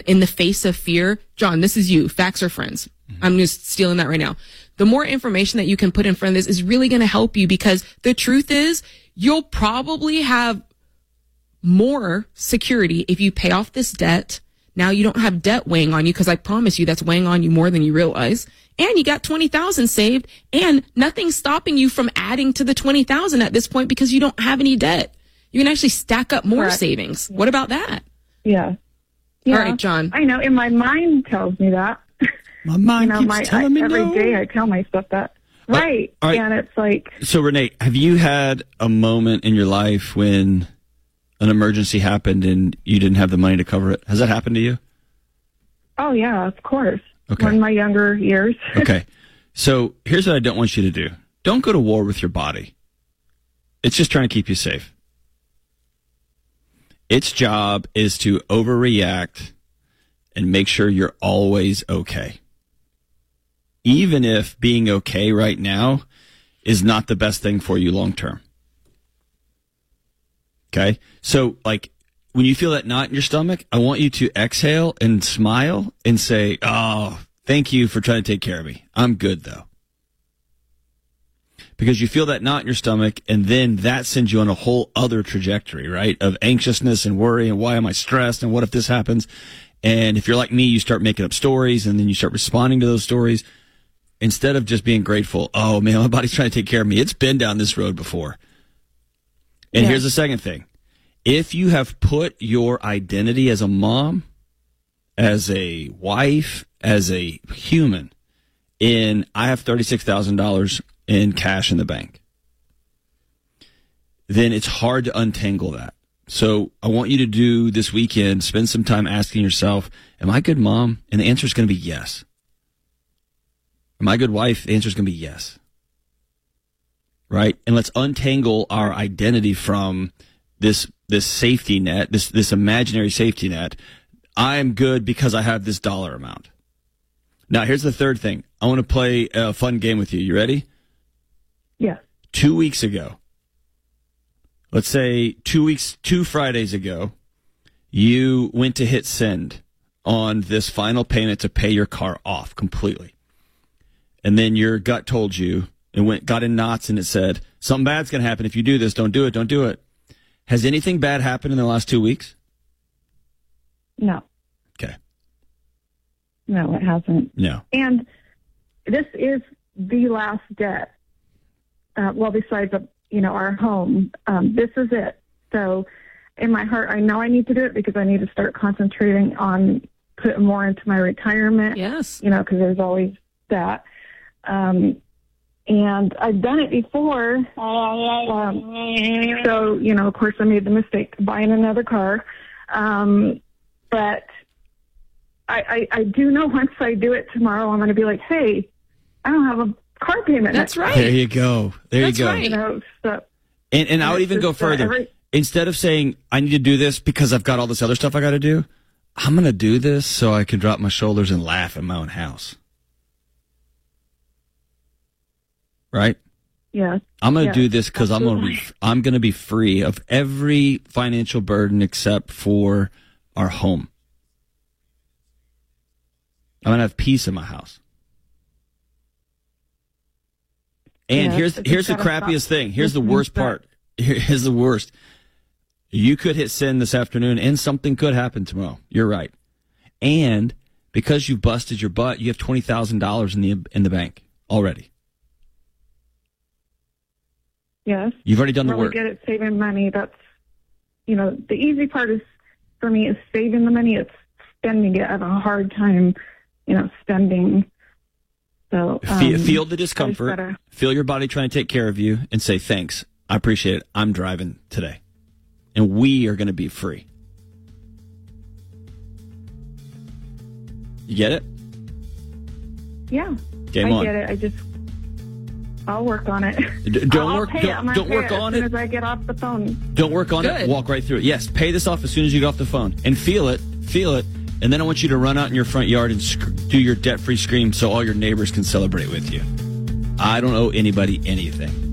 in the face of fear, John, this is you, facts or friends. I'm just stealing that right now. The more information that you can put in front of this is really going to help you, because the truth is you'll probably have more security if you pay off this debt. Now you don't have debt weighing on you, because I promise you that's weighing on you more than you realize. And you got $20,000 saved, and nothing's stopping you from adding to the $20,000 at this point because you don't have any debt. You can actually stack up more savings. What about that? Yeah. All right, John. I know. And my mind tells me that. My mind keeps telling me every day I tell myself that. Right. All right. And it's like... So, Renee, have you had a moment in your life when an emergency happened and you didn't have the money to cover it? Has that happened to you? Oh, yeah, of course. Okay. In my younger years. Okay. So here's what I don't want you to do. Don't go to war with your body. It's just trying to keep you safe. Its job is to overreact and make sure you're always okay. Even if being okay right now is not the best thing for you long term. Okay? So, like, when you feel that knot in your stomach, I want you to exhale and smile and say, oh, thank you for trying to take care of me. I'm good, though. Because you feel that knot in your stomach, and then that sends you on a whole other trajectory, right, of anxiousness and worry, and why am I stressed, and what if this happens? And if you're like me, you start making up stories, and then you start responding to those stories. Instead of just being grateful, oh, man, my body's trying to take care of me. It's been down this road before. And here's the second thing. If you have put your identity as a mom, as a wife, as a human in, I have $36,000 in cash in the bank, then it's hard to untangle that. So I want you to do this weekend, spend some time asking yourself, am I a good mom? And the answer is going to be yes. Am I a good wife? The answer is going to be yes. Right? And let's untangle our identity from this safety net, this imaginary safety net. I'm good because I have this dollar amount. Now, here's the third thing. I want to play a fun game with you. You ready? Yeah. 2 weeks ago, let's say 2 Fridays ago, you went to hit send on this final payment to pay your car off completely. And then your gut told you, it got in knots, and it said, something bad's going to happen if you do this. Don't do it. Don't do it. Has anything bad happened in the last 2 weeks? No. Okay. No, it hasn't. No. And this is the last debt. Well, besides, our home, this is it. So in my heart, I know I need to do it because I need to start concentrating on putting more into my retirement. Yes. Because there's always that. And I've done it before. So, of course, I made the mistake of buying another car. But I do know once I do it tomorrow, I'm going to be like, hey, I don't have a car payment. That's right. There you go. That's you go. Right. So, and I would even go further. Instead of saying, I need to do this because I've got all this other stuff I got to do, I'm going to do this so I can drop my shoulders and laugh at my own house. Right? Yeah. I'm going to do this because I'm going to be free of every financial burden except for our home. I'm going to have peace in my house. And here's the crappiest thing. Here's the worst part. Here's the worst. You could hit send this afternoon, and something could happen tomorrow. You're right. And because you've busted your butt, you have $20,000 in the bank already. Yes. You've already done the work. Really good at saving money. That's, the easy part for me is saving the money. It's spending it. I have a hard time, spending. So feel the discomfort. Feel your body trying to take care of you, and say thanks. I appreciate it. I'm driving today, and we are going to be free. You get it? Yeah. Game on. I get it. I'll work on it. Don't work on it as soon as I get off the phone. Don't work on it. Walk right through it. Yes, pay this off as soon as you get off the phone, and feel it, and then I want you to run out in your front yard and do your debt-free scream so all your neighbors can celebrate with you. I don't owe anybody anything.